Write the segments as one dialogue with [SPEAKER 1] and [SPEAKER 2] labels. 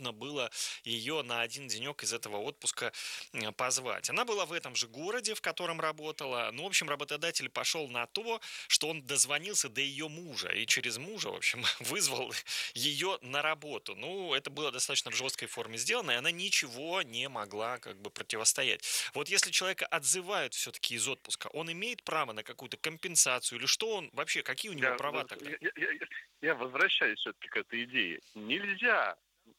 [SPEAKER 1] можно было ее на один денек из этого отпуска позвать. Она была в этом же городе, в котором работала. Ну, в общем, работодатель пошел на то, что он дозвонился до ее мужа и через мужа, в общем, вызвал ее на работу. Ну, это было достаточно в жесткой форме сделано, и она ничего не могла как бы противостоять. Вот если человека отзывают все-таки из отпуска, он имеет право на какую-то компенсацию или что он вообще, какие у него
[SPEAKER 2] Я,
[SPEAKER 1] права тогда?
[SPEAKER 2] я возвращаюсь все-таки к этой идее. Нельзя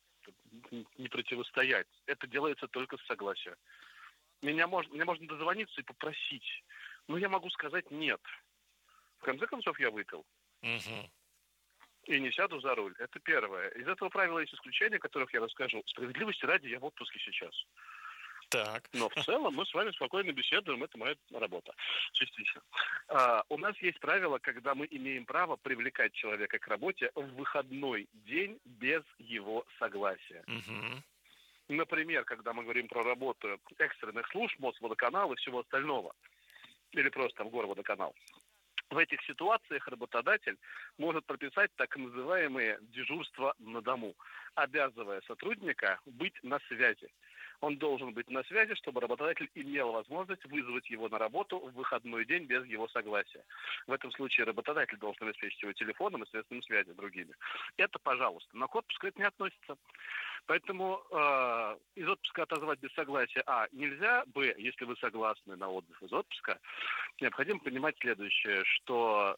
[SPEAKER 2] не противостоять. Это делается только с согласия. Мне можно дозвониться и попросить. Но я могу сказать нет. В конце концов, я выпил.
[SPEAKER 1] Мгм.
[SPEAKER 2] И не сяду за руль. Это первое. Из этого правила есть исключения, о которых я расскажу. Справедливости ради, я в отпуске сейчас.
[SPEAKER 1] Так.
[SPEAKER 2] Но в целом мы с вами спокойно беседуем, это моя работа, частично. У нас есть правило, когда мы имеем право привлекать человека к работе в выходной день без его согласия.
[SPEAKER 1] Мгм.
[SPEAKER 2] Например, когда мы говорим про работу экстренных служб, Мосводоканал и всего остального, или просто там Горводоканал. В этих ситуациях работодатель может прописать так называемые дежурства на дому, обязывая сотрудника быть на связи. Он должен быть на связи, чтобы работодатель имел возможность вызвать его на работу в выходной день без его согласия. В этом случае работодатель должен обеспечить его телефоном и средствами связи другими. Это пожалуйста. Но к отпуску это не относится. Поэтому из отпуска отозвать без согласия нельзя, если вы согласны на отдых из отпуска, необходимо понимать следующее, что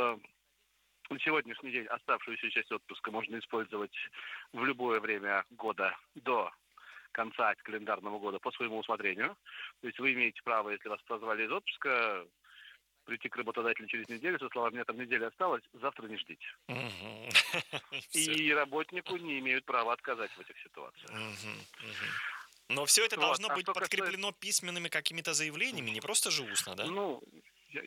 [SPEAKER 2] на сегодняшний день оставшуюся часть отпуска можно использовать в любое время года до конца календарного года по своему усмотрению. То есть вы имеете право, если вас позвали из отпуска, прийти к работодателю через неделю со словами «мне там неделя осталась, завтра не ждите».
[SPEAKER 1] Мгм. Всё.
[SPEAKER 2] И работнику не имеют права отказать в этих ситуациях.
[SPEAKER 1] Мгм. Мгм. Но все это
[SPEAKER 2] Вот.
[SPEAKER 1] должно
[SPEAKER 2] А
[SPEAKER 1] быть
[SPEAKER 2] что касается...
[SPEAKER 1] подкреплено письменными какими-то заявлениями, не просто же устно, да?
[SPEAKER 2] Ну, я-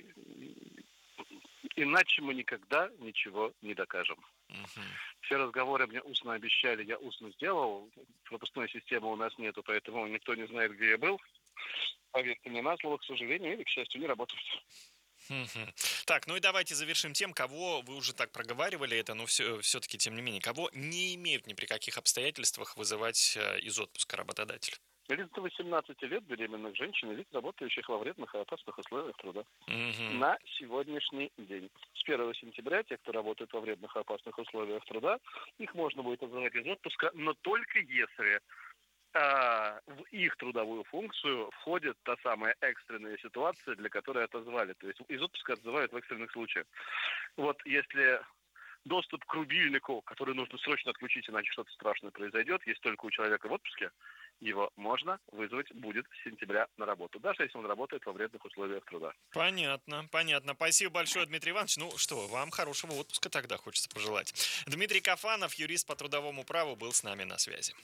[SPEAKER 2] иначе мы никогда ничего не докажем.
[SPEAKER 1] Мгм.
[SPEAKER 2] Все разговоры мне устно обещали, я устно сделал. Пропускной системы у нас нету, поэтому никто не знает, где я был. Поверьте мне на слово, к сожалению, или, к счастью, не работают.
[SPEAKER 1] Мгм. Так, ну и давайте завершим тем, кого вы уже так проговаривали это, но все-таки, тем не менее, кого не имеют ни при каких обстоятельствах вызывать из отпуска работодатель.
[SPEAKER 2] Лиц до 18 лет беременных женщин и лиц, работающих во вредных и опасных условиях труда.
[SPEAKER 1] Мгм.
[SPEAKER 2] На сегодняшний день. С 1 сентября те, кто работает во вредных и опасных условиях труда, их можно будет вызывать из отпуска, но только если в их трудовую функцию входит та самая экстренная ситуация, для которой отозвали. То есть из отпуска отзывают в экстренных случаях. Вот если доступ к рубильнику, который нужно срочно отключить, иначе что-то страшное произойдет, есть только у человека в отпуске, его можно вызвать будет с сентября на работу, даже если он работает во вредных условиях труда.
[SPEAKER 1] Понятно, понятно. Спасибо большое, Дмитрий Иванович. Ну что, вам хорошего отпуска тогда хочется пожелать. Дмитрий Кафанов, юрист по трудовому праву, был с нами на связи.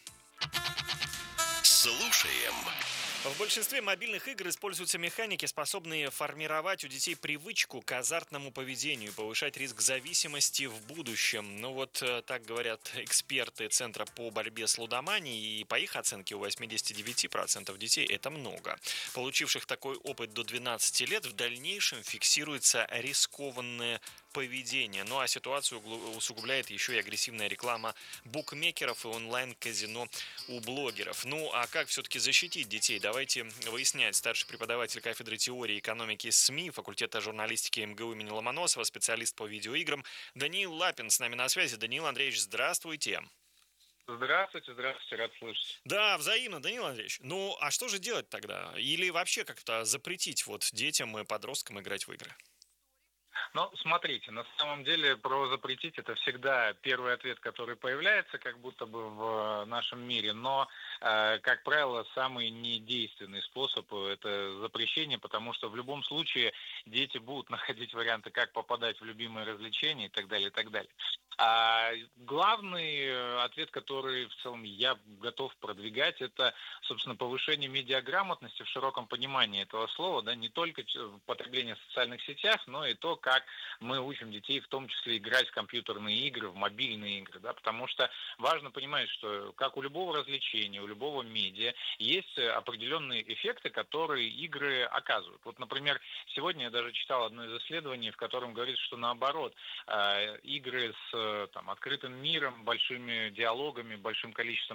[SPEAKER 3] Слушаем.
[SPEAKER 1] В большинстве мобильных игр используются механики, способные формировать у детей привычку к азартному поведению, повышать риск зависимости в будущем. Ну вот так говорят эксперты Центра по борьбе с лудоманией, и по их оценке у 89% детей это много. Получивших такой опыт до 12 лет в дальнейшем фиксируется рискованное поведение. Ну а ситуацию усугубляет еще и агрессивная реклама букмекеров и онлайн-казино у блогеров. Ну а как все-таки защитить детей? Давайте выяснять. Старший преподаватель кафедры теории экономики СМИ, факультета журналистики МГУ имени Ломоносова, специалист по видеоиграм Даниил Лапин с нами на связи. Даниил Андреевич, здравствуйте.
[SPEAKER 4] Здравствуйте, здравствуйте, рад слышать.
[SPEAKER 1] Да, взаимно, Даниил Андреевич. Ну, а что же делать тогда? Или вообще как-то запретить вот детям и подросткам играть в игры?
[SPEAKER 4] Ну, смотрите, на самом деле про запретить это всегда первый ответ, который появляется как будто бы в нашем мире, но, как правило, самый недейственный способ – это запрещение, потому что в любом случае дети будут находить варианты, как попадать в любимые развлечения и так далее, и так далее. А главный ответ, который в целом я готов продвигать, это, собственно, повышение медиаграмотности в широком понимании этого слова, да, не только потребление в социальных сетях, но и то, как мы учим детей, в том числе играть в компьютерные игры, в мобильные игры, да, потому что важно понимать, что как у любого развлечения, у любого медиа есть определенные эффекты, которые игры оказывают. Вот, например, сегодня я даже читал одно из исследований, в котором говорится, что наоборот, игры с там, открытым миром, большими диалогами, большим количеством